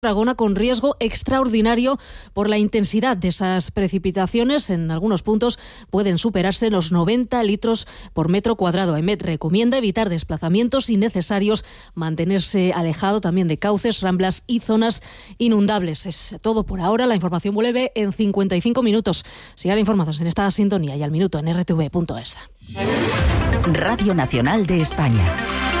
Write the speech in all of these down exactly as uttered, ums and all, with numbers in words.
Tarragona con riesgo extraordinario por la intensidad de esas precipitaciones. En algunos puntos pueden superarse los noventa litros por metro cuadrado. AEMET recomienda evitar desplazamientos innecesarios, mantenerse alejado también de cauces, ramblas y zonas inundables. Es todo por ahora. La información vuelve en cincuenta y cinco minutos. Sigan informados en esta sintonía y al minuto en r t v punto es. Radio Nacional de España.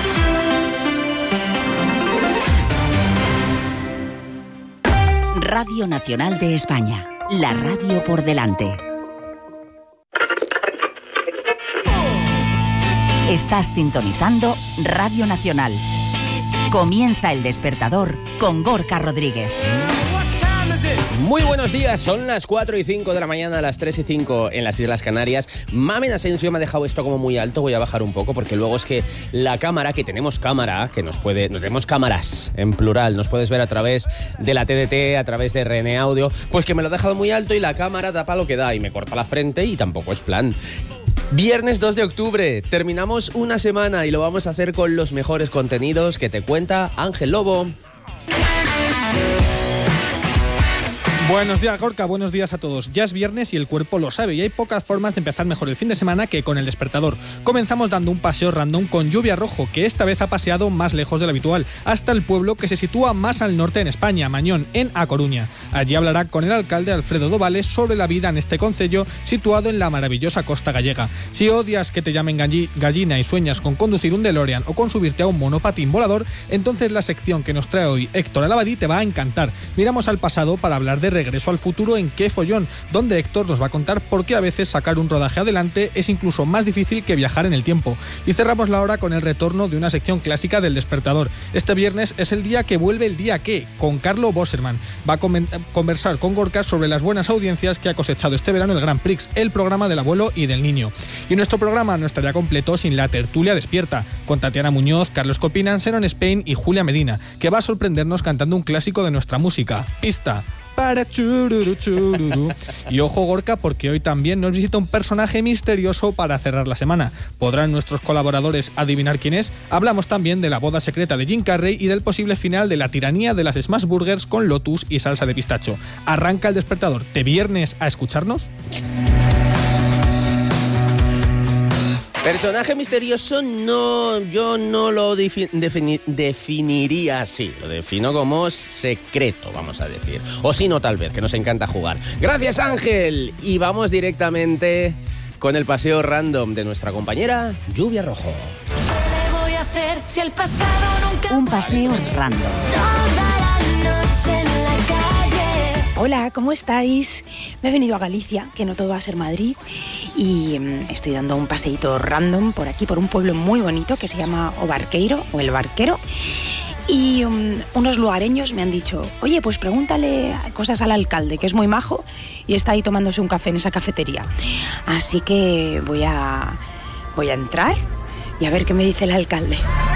Radio Nacional de España, la radio por delante. Estás sintonizando Radio Nacional. Comienza El Despertador con Gorka Rodríguez. Muy buenos días, son las cuatro y cinco de la mañana, las tres y cinco en las Islas Canarias. Mamen Asensio me ha dejado esto como muy alto, voy a bajar un poco porque luego es que la cámara, que tenemos cámara, que nos puede, no tenemos cámaras en plural, nos puedes ver a través de la T D T, a través de R N Audio, pues que me lo ha dejado muy alto y la cámara tapa lo que da y me corta la frente y tampoco es plan. Viernes dos de octubre, terminamos una semana y lo vamos a hacer con los mejores contenidos que te cuenta Ángel Lobo. Buenos días, Gorka, buenos días a todos. Ya es viernes y el cuerpo lo sabe y hay pocas formas de empezar mejor el fin de semana que con El Despertador. Comenzamos dando un paseo random con Lluvia Rojo, que esta vez ha paseado más lejos de lo habitual, hasta el pueblo que se sitúa más al norte en España, Mañón, en A Coruña. Allí hablará con el alcalde Alfredo Dovales sobre la vida en este concello situado en la maravillosa costa gallega. Si odias que te llamen galli- gallina y sueñas con conducir un DeLorean o con subirte a un monopatín volador, entonces la sección que nos trae hoy Héctor Alabadí te va a encantar. Miramos al pasado para hablar de Regreso al futuro en Qué follón, donde Héctor nos va a contar por qué a veces sacar un rodaje adelante es incluso más difícil que viajar en el tiempo. Y cerramos la hora con el retorno de una sección clásica del Despertador. Este viernes es el día que vuelve el día que, con Carlo Bosserman. Va a com- conversar con Gorka sobre las buenas audiencias que ha cosechado este verano el Grand Prix, el programa del abuelo y del niño. Y nuestro programa no estaría completo sin la tertulia despierta, con Tatiana Muñoz, Carlos Copinan, Seron Spain y Julia Medina, que va a sorprendernos cantando un clásico de nuestra música, Pista. Para chururu, chururu. Y ojo, Gorka, porque hoy también nos visita un personaje misterioso para cerrar la semana. ¿Podrán nuestros colaboradores adivinar quién es? Hablamos también de la boda secreta de Jim Carrey y del posible final de la tiranía de las Smash Burgers con Lotus y salsa de pistacho. Arranca El Despertador. ¿Te viernes a escucharnos? Personaje misterioso, no, yo no lo defi- defini- definiría así. Lo defino como secreto, vamos a decir. O si no, tal vez, que nos encanta jugar. Gracias, Ángel. Y vamos directamente con el paseo random de nuestra compañera Lluvia Rojo. Un paseo random. Hola, ¿cómo estáis? Me he venido a Galicia, que no todo va a ser Madrid, y um, estoy dando un paseíto random por aquí, por un pueblo muy bonito que se llama O Barqueiro, o El Barquero, y um, unos lugareños me han dicho, oye, pues pregúntale cosas al alcalde, que es muy majo, y está ahí tomándose un café en esa cafetería. Así que voy a, voy a entrar y a ver qué me dice el alcalde.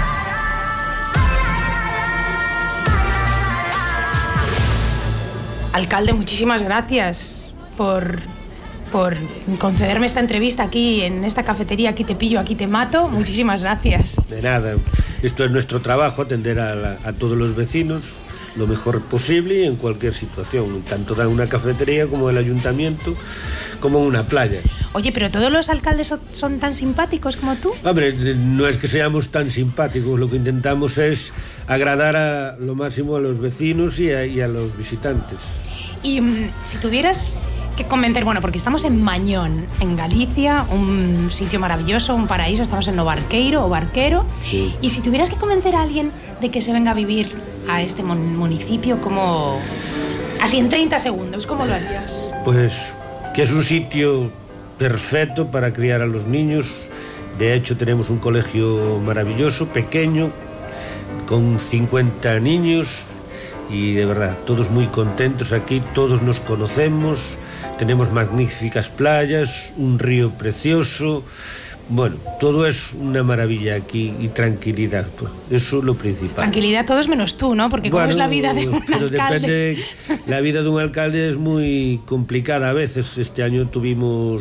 Alcalde, muchísimas gracias por, por concederme esta entrevista aquí en esta cafetería. Aquí te pillo, aquí te mato. Muchísimas gracias. De nada, esto es nuestro trabajo, atender a, la, a todos los vecinos lo mejor posible y en cualquier situación, tanto en una cafetería como en el ayuntamiento, como en una playa. Oye, pero ¿todos los alcaldes son, son tan simpáticos como tú? Hombre, no es que seamos tan simpáticos, lo que intentamos es agradar a lo máximo a los vecinos y a, y a los visitantes. Y um, si tuvieras que convencer, bueno, porque estamos en Mañón, en Galicia, un sitio maravilloso, un paraíso, estamos en O Barqueiro, O Barquero, sí. Y si tuvieras que convencer a alguien de que se venga a vivir a este mon- municipio, como así en treinta segundos, ¿cómo lo harías? Pues que es un sitio perfecto para criar a los niños. De hecho, tenemos un colegio maravilloso, pequeño, con cincuenta niños. Y de verdad, todos muy contentos aquí, todos nos conocemos, tenemos magníficas playas, un río precioso, bueno, todo es una maravilla aquí y tranquilidad, pues eso es lo principal. Tranquilidad todos menos tú, ¿no? Porque bueno, ¿cómo es la vida de un pero alcalde? Depende, la vida de un alcalde es muy complicada a veces. Este año tuvimos,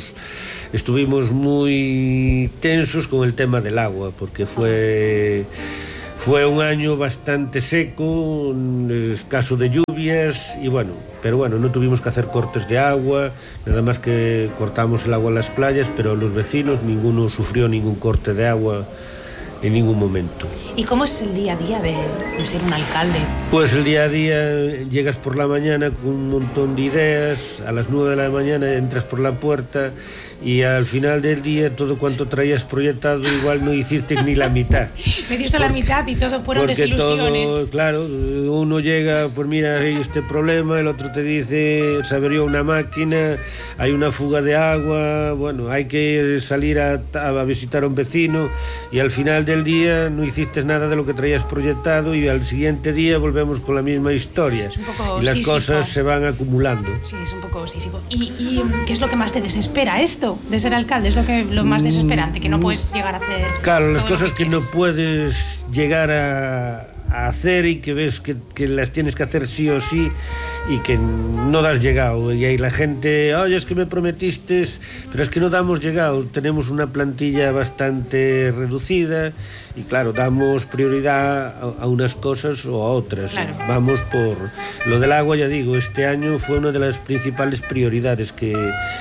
estuvimos muy tensos con el tema del agua, porque fue... Fue un año bastante seco, escaso de lluvias y bueno, pero bueno, no tuvimos que hacer cortes de agua, nada más que cortamos el agua en las playas, pero los vecinos, ninguno sufrió ningún corte de agua en ningún momento. ¿Y cómo es el día a día de, de ser un alcalde? Pues el día a día llegas por la mañana con un montón de ideas, a las nueve de la mañana entras por la puerta y al final del día todo cuanto traías proyectado igual no hiciste ni la mitad. Me diste la mitad y todo fueron desilusiones. Todo, claro, uno llega, pues mira, hay este problema, el otro te dice, se averió una máquina, hay una fuga de agua, bueno, hay que salir a, a visitar a un vecino y al final del día no hiciste nada de lo que traías proyectado y al siguiente día volvemos con la misma historia. Es un poco y las sísifo. Cosas se van acumulando. Sí, es un poco sísifo. ¿Y, y qué es lo que más te desespera esto de ser alcalde? Es lo que lo más desesperante, que no puedes llegar a hacer. Claro, las cosas que, que no puedes llegar a, a hacer y que ves que, que las tienes que hacer sí o sí y que no das llegado. Y ahí la gente, oye, es que me prometiste, pero es que no damos llegado. Tenemos una plantilla bastante reducida y claro, damos prioridad a, a unas cosas o a otras. Claro. Vamos por lo del agua, ya digo, este año fue una de las principales prioridades que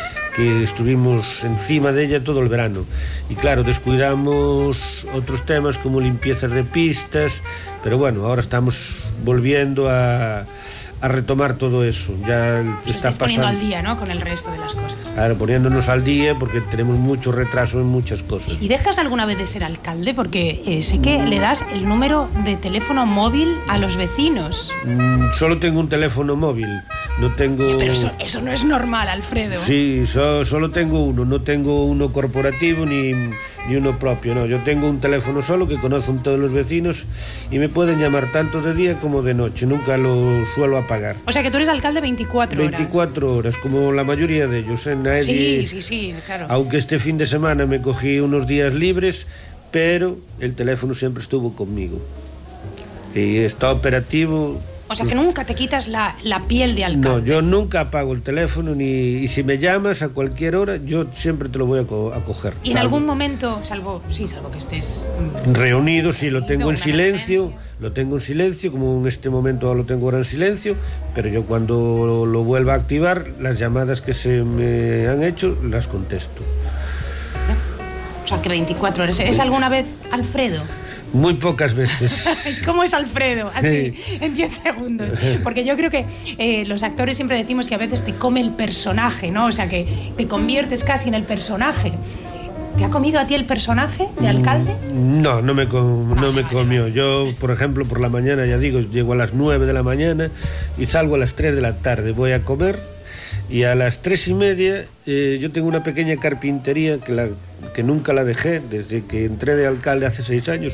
que estuvimos encima de ella todo el verano. Y claro, descuidamos otros temas como limpiezas de pistas, pero bueno, ahora estamos volviendo a, a retomar todo eso. Ya Os está estáis poniendo pasando, al día, ¿no?, con el resto de las cosas. Claro, poniéndonos al día porque tenemos mucho retraso en muchas cosas. ¿Y dejas alguna vez de ser alcalde? Porque eh, sé que le das el número de teléfono móvil a los vecinos. Mm, solo tengo un teléfono móvil, no tengo... Pero eso, eso no es normal, Alfredo. Sí, so, solo tengo uno, no tengo uno corporativo ni, ni uno propio, no. Yo tengo un teléfono solo que conocen todos los vecinos y me pueden llamar tanto de día como de noche, nunca lo suelo apagar. O sea que tú eres alcalde veinticuatro horas. veinticuatro horas, como la mayoría de ellos. ¿eh? Nadie, Sí, sí, sí, claro. Aunque este fin de semana me cogí unos días libres, pero el teléfono siempre estuvo conmigo. Y está operativo. O sea que nunca te quitas la, la piel de alcalde. No, yo nunca apago el teléfono ni y si me llamas a cualquier hora, yo siempre te lo voy a, co a coger. Y en algún momento, salvo, sí, salvo que estés mm, reunido, sí, lo tengo en silencio, emergencia. lo tengo en silencio, como en este momento lo tengo ahora en silencio, pero yo cuando lo, lo vuelva a activar, las llamadas que se me han hecho, las contesto. O sea que veinticuatro horas. ¿Es alguna vez Alfredo? Muy pocas veces. ¿Cómo es Alfredo? Así, en diez segundos. Porque yo creo que eh, los actores siempre decimos que a veces te come el personaje, ¿no? O sea, que te conviertes casi en el personaje. ¿Te ha comido a ti el personaje de alcalde? No, no me, com no vale, me vale, comió. vale. Yo, por ejemplo, por la mañana, ya digo, llego a las nueve de la mañana y salgo a las tres de la tarde. Voy a comer y a las tres y media eh, yo tengo una pequeña carpintería que, la, que nunca la dejé desde que entré de alcalde hace seis años.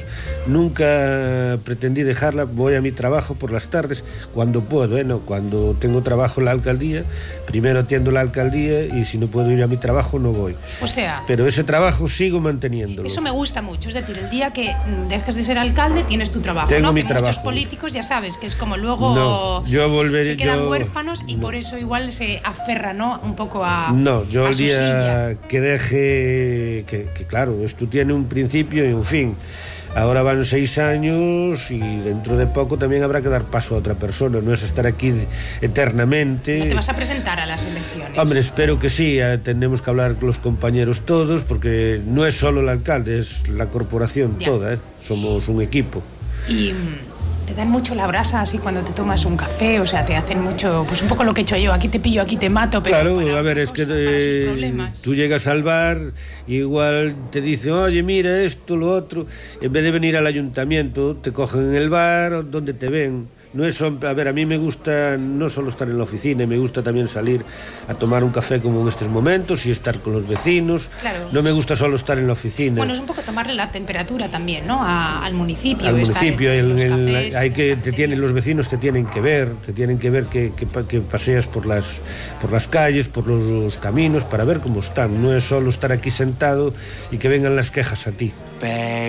Nunca pretendí dejarla. Voy a mi trabajo por las tardes cuando puedo, ¿eh? No, cuando tengo trabajo en la alcaldía, primero atiendo la alcaldía y si no puedo ir a mi trabajo no voy. O sea... Pero ese trabajo sigo manteniéndolo. Eso me gusta mucho. Es decir, el día que dejes de ser alcalde tienes tu trabajo. Tengo ¿no? mi que trabajo. Muchos políticos ya sabes que es como luego No, yo volveré, se quedan yo... huérfanos y no. por eso igual se aferra, ¿no?, un poco a... No, yo a el su día silla. que deje, que, que claro, esto tiene un principio y un fin. Ahora van seis años y dentro de poco también habrá que dar paso a otra persona, no es estar aquí eternamente. ¿No te vas a presentar a las elecciones? Hombre, espero que sí, eh, tenemos que hablar con los compañeros todos, porque no es solo el alcalde, es la corporación Ya. toda, ¿eh? Somos un equipo. Y mm, te dan mucho la brasa así cuando te tomas un café, o sea, te hacen mucho, pues un poco lo que he hecho yo, aquí te pillo, aquí te mato, pero Claro, para a ver, una es que cosa, para sus eh, problemas. tú llegas al bar, igual te dicen, oye, mira esto, lo otro, en vez de venir al ayuntamiento, te cogen en el bar donde te ven. No es, a ver, a mí me gusta no solo estar en la oficina, me gusta también salir a tomar un café como en estos momentos y estar con los vecinos. Claro. No me gusta solo estar en la oficina. Bueno, es un poco tomarle la temperatura también, ¿no?, A, al municipio. Al estar municipio, en el- los el- cafés, hay que las te tienen, los vecinos te tienen que ver, te tienen que ver que, que, pa- que paseas por las por las calles, por los, los caminos para ver cómo están. No es solo estar aquí sentado y que vengan las quejas a ti.